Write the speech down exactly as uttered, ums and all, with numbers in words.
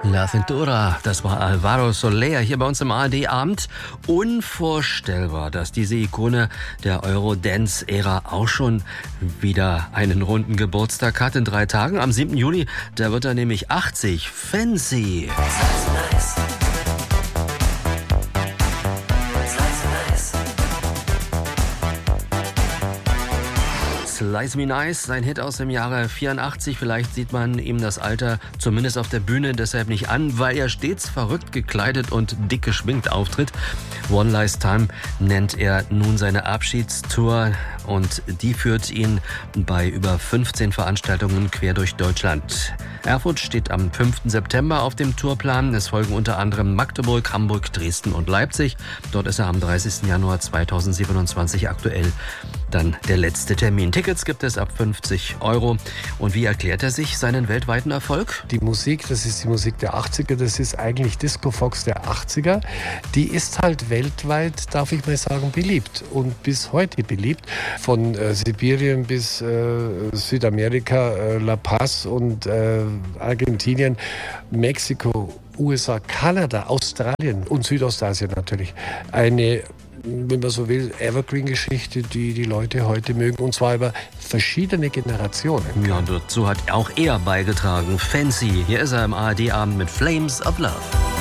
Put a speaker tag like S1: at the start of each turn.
S1: La Cintura, das war Alvaro Soler hier bei uns im A R D-Abend. Unvorstellbar, dass diese Ikone der Eurodance-Ära auch schon wieder einen runden Geburtstag hat in drei Tagen. Am siebten Juli, da wird er nämlich achtzig. Fancy. Slice Me Nice, sein Hit aus dem Jahre vierundachtzig. Vielleicht sieht man ihm das Alter zumindest auf der Bühne deshalb nicht an, weil er stets verrückt gekleidet und dick geschminkt auftritt. One Last Time nennt er nun seine Abschiedstour und die führt ihn bei über fünfzehn Veranstaltungen quer durch Deutschland. Erfurt steht am fünften September auf dem Tourplan. Es folgen unter anderem Magdeburg, Hamburg, Dresden und Leipzig. Dort ist er am dreißigsten Januar zweitausendsiebenundzwanzig aktuell dann der letzte Termin. Tickets gibt es ab fünfzig Euro. Und wie erklärt er sich seinen weltweiten Erfolg?
S2: Die Musik, das ist die Musik der achtziger, das ist eigentlich Disco Fox der achtziger. Die ist halt weltweit, darf ich mal sagen, beliebt und bis heute beliebt. Von äh, Sibirien bis äh, Südamerika, äh, La Paz und äh, Argentinien, Mexiko, U S A, Kanada, Australien und Südostasien natürlich. Eine, wenn man so will, Evergreen-Geschichte, die die Leute heute mögen, und zwar über verschiedene Generationen.
S1: Ja, und dazu hat auch er beigetragen. Fancy, hier ist er im A R D-Abend mit Flames of Love.